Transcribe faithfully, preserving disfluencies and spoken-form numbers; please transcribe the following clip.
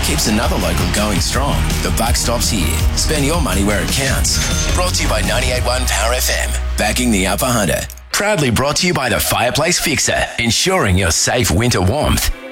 keeps another local going strong. The buck stops here. Spend your money where it counts. Brought to you by ninety-eight point one Power F M. Backing the Upper Hunter. Proudly brought to you by the Fireplace Fixer, ensuring your safe winter warmth.